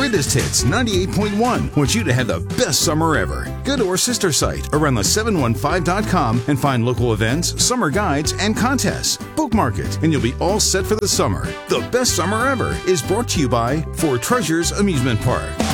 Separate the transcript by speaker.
Speaker 1: Greatest Hits 98.1 wants you to have the best summer ever. Go to our sister site, around715.com, and find local events, summer guides, and contests. Bookmark it, and you'll be all set for the summer. The best summer ever is brought to you by Four Treasures Amusement Park.